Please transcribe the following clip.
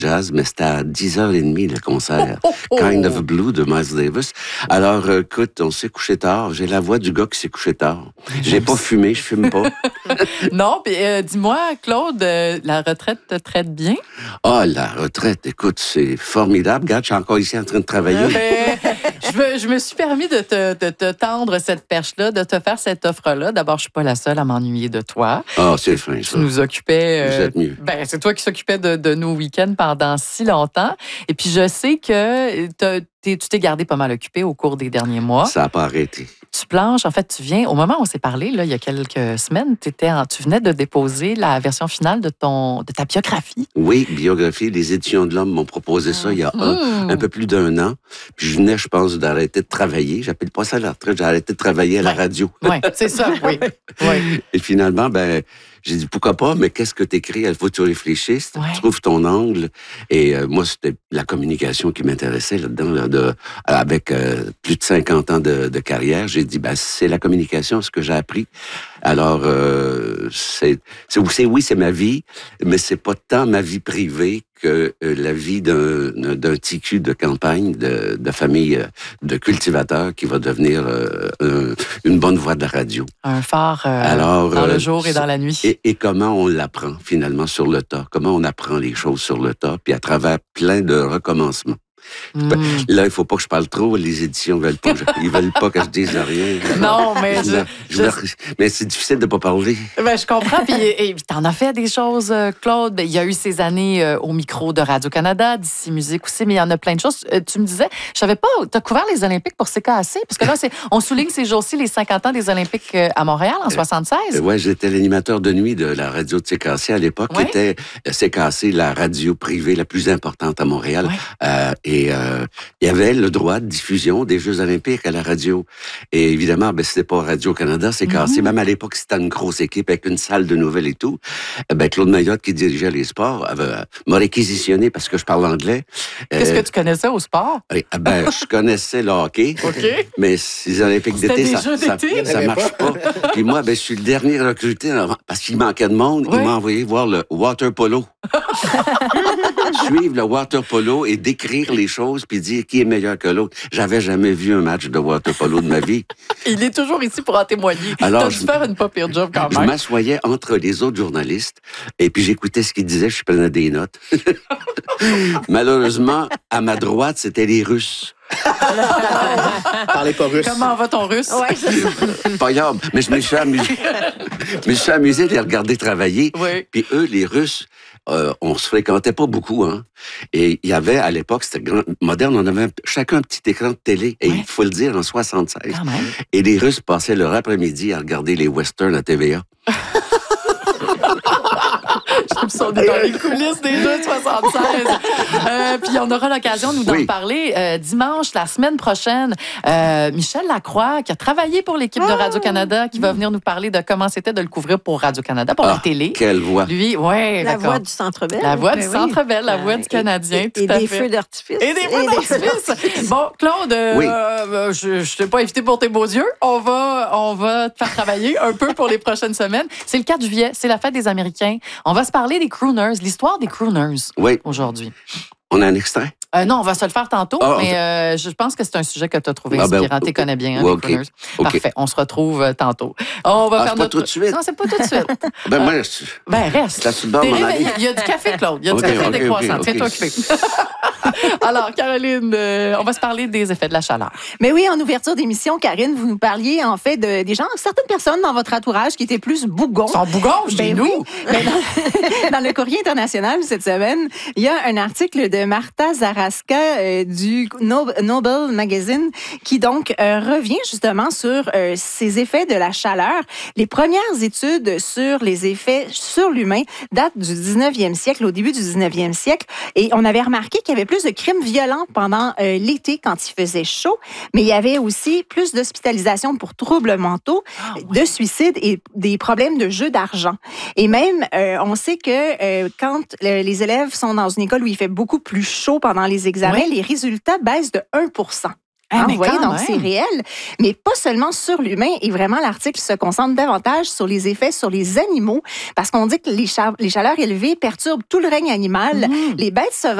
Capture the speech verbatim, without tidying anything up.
jazz, mais c'était à dix heures trente le concert. Oh, oh, oh. Kind of Blue de Miles Davis. Alors, euh, écoute, on s'est couché tard. J'ai la voix du gars qui s'est couché tard. J'ai pas fumé, je fume pas. Non, puis euh, dis-moi, Claude, euh, la retraite te traite bien? Ah, la retraite, écoute, c'est formidable. Regarde, je suis encore ici en train de travailler. Euh, ben, je, me, je me suis permis de te, de te tendre cette perche-là, de te faire cette offre-là. D'abord, je suis pas la seule à m'ennuyer de toi. Ah, c'est fin, Tu ça. nous occupais... Vous euh, êtes mieux. Ben, c'est toi qui s'occupais de, de nos week-ends pendant si longtemps. Et puis, je sais que t'as- t'es- tu t'es gardé pas mal occupé au cours des derniers mois. Ça n'a pas arrêté. Tu planches, en fait, tu viens, au moment où on s'est parlé, là, il y a quelques semaines, t'étais en- tu venais de déposer la version finale de, ton, de ta biographie. Oui, biographie, les Éditions de l'Homme m'ont proposé ça il y a un, Mmh. un peu plus d'un an. Puis je venais, je pense, d'arrêter de travailler. J'appelle pas ça la retraite, j'ai arrêté de travailler à la Ouais. radio. Oui, c'est ça, oui. oui. Et finalement, ben, j'ai dit pourquoi pas, mais qu'est-ce que tu écris? Il faut que tu réfléchisses, Ouais. tu trouves ton angle. Et euh, moi, c'était la communication qui m'intéressait là-dedans, là, de, avec euh, plus de cinquante ans de, de carrière. J'ai dit, ben, c'est la communication, ce que j'ai appris. Alors, euh, c'est, c'est, c'est oui, c'est ma vie, mais c'est pas tant ma vie privée que euh, la vie d'un, d'un T Q de campagne, de, de famille euh, de cultivateurs qui va devenir euh, un- une bonne voix de la radio. Un phare euh, Alors, dans euh, le jour et dans la nuit. Et, et comment on l'apprend finalement sur le tas, comment on apprend les choses sur le tas, puis à travers plein de recommencements. Mmh. Là, il faut pas que je parle trop, les éditions veulent pas, que je- ils veulent pas que je dise rien. Non, mais je, Je- je- je leur- mais c'est difficile de pas parler. ben, je comprends. Puis, et, puis t'en as fait des choses, euh, Claude. Ben, il y a eu ces années euh, au micro de Radio-Canada, d'ici Musique aussi, mais il y en a plein de choses. Euh, tu me disais, je savais pas, tu as couvert les Olympiques pour C K A C, parce que là, c'est, on souligne ces jours-ci les cinquante ans des Olympiques euh, à Montréal en soixante-seize. Ouais, j'étais l'animateur de nuit de la radio de C K C à l'époque, Ouais. qui était euh, C K C, la radio privée la plus importante à Montréal. Ouais. Euh, et euh, il y avait le droit de diffusion des Jeux olympiques à la radio. Et évidemment, ben, c'était pas Radio-Canada, C K C. Mhm. Même à l'époque, c'était une grosse équipe avec une salle de nouvelles et tout. Euh, Ben, Claude Mayotte, qui dirigeait les sports, avait, euh, m'a réquisitionné parce que je parle anglais. Qu'est-ce Euh, que tu connaissais au sport? et, ah ben, je connaissais le hockey, OK. mais les Olympiques C'était d'été, des ça, Jeux ça, d'été? Il y en ça avait marche pas. Puis moi, ben, je suis le dernier recruté en- parce qu'il manquait de monde. Oui. Il m'a envoyé voir le water polo. Suivre le water polo et décrire les choses puis dire qui est meilleur que l'autre. J'avais jamais vu un match de water polo de ma vie. Il est toujours ici pour en témoigner. Alors, T'as dû je- faire une pas pire job quand Je même. m'assoyais entre les autres journalistes et puis j'écoutais ce qu'ils disaient, je prenais des notes. Malheureusement, à ma droite, c'était les Russes. Parlez pas russe. Comment va ton russe? Ouais, c'est ça. Pas grave, mais je me suis amusé. Je me suis amusé de les regarder travailler. Oui. Puis eux, les Russes, euh, on se fréquentait pas beaucoup, hein. Et il y avait, à l'époque, c'était grand, moderne, on avait un- chacun un petit écran de télé. Et Ouais. il faut le dire, en soixante-seize. Quand même. Et les Russes passaient leur après-midi à regarder les westerns à T V A. Ils sont dans les coulisses des Jeux de soixante-seize. Euh, puis on aura l'occasion, nous, d'en Oui. parler euh, dimanche, la semaine prochaine. Euh, Michel Lacroix, qui a travaillé pour l'équipe de Radio-Canada, qui va venir nous parler de comment c'était de le couvrir pour Radio-Canada, pour la Ah, télé. Quelle voix! Lui, oui, La d'accord. voix du Centre Bell. La voix du Ben oui. Centre Bell, la voix Euh, du Canadien, Et, tout et à des fait. feux d'artifice. Et des feux d'artifice. Bon, Claude, euh, Oui. euh, je ne t'ai pas invité pour tes beaux yeux. On va, on va te faire travailler un peu pour les prochaines semaines. C'est le quatre juillet, c'est la fête des Américains. On va se parler des crooners, l'histoire des crooners Oui, aujourd'hui. on a un extrait? Euh, non, on va se le faire tantôt, Ah, mais euh, je pense que c'est un sujet que tu as trouvé Ah, ben, inspirant. Tu connais bien, hein, ouais, les ok. crooners. OK. Parfait, on se retrouve euh, tantôt. On va Ah, faire c'est pas notre... tout de suite? Non, c'est pas tout de suite. Ben, moi, je- Ben, reste. T'as-tu le bord de T'es m'en réveillé. aller? Il y a du café, Claude. Il y a Ok, du café ok, décroissant. ok, Tiens-toi ok. occupé. Alors, Caroline, euh, on va se parler des effets de la chaleur. Mais oui, en ouverture d'émission, Karine, vous nous parliez en fait de, des gens, certaines personnes dans votre entourage qui étaient plus bougons. Ils sont bougons chez Ben nous. oui. Ben dans, dans le Courrier international cette semaine, il y a un article de Martha Zaraska euh, du No- Noble Magazine qui donc euh, revient justement sur euh, ces effets de la chaleur. Les premières études sur les effets sur l'humain datent du dix-neuvième siècle, au début du dix-neuvième siècle, et on avait remarqué qu'il y avait plus de crimes violents pendant euh, l'été quand il faisait chaud, mais il y avait aussi plus d'hospitalisation pour troubles mentaux, Ah, ouais. de suicides et des problèmes de jeu d'argent. Et même, euh, on sait que euh, quand le- les élèves sont dans une école où il fait beaucoup plus chaud pendant les examens, Oui. les résultats baissent de un pour cent. Hein, mais vous voyez, quand donc même. c'est réel, mais pas seulement sur l'humain. Et vraiment, l'article se concentre davantage sur les effets sur les animaux, parce qu'on dit que les, cha- les chaleurs élevées perturbent tout le règne animal. Mmh. Les bêtes sauvages